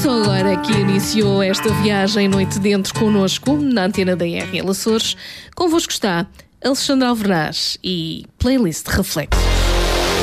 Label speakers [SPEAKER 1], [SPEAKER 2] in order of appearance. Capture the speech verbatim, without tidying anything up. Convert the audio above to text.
[SPEAKER 1] Só agora que iniciou esta viagem Noite Dentro connosco, na antena da R L Açores. Convosco está Alexandre Alvernaz e Playlist Reflexos.